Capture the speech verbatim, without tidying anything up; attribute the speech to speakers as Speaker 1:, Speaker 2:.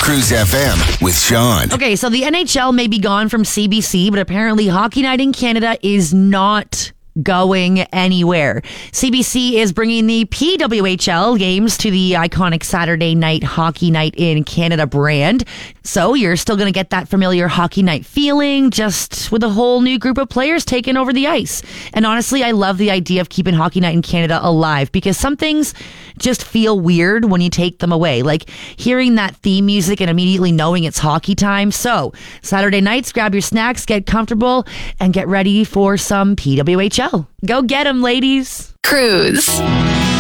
Speaker 1: Cruise F M with Sean.
Speaker 2: Okay, so the N H L may be gone from C B C, but apparently Hockey Night in Canada is not going anywhere. C B C is bringing the P W H L games to the iconic Saturday night Hockey Night in Canada brand. So you're still going to get that familiar Hockey Night feeling, just with a whole new group of players taking over the ice. And honestly, I love the idea of keeping Hockey Night in Canada alive, because some things just feel weird when you take them away. Like hearing that theme music and immediately knowing it's hockey time. So Saturday nights, grab your snacks, get comfortable, and get ready for some P W H L. Go get 'em, ladies.
Speaker 3: Cruise.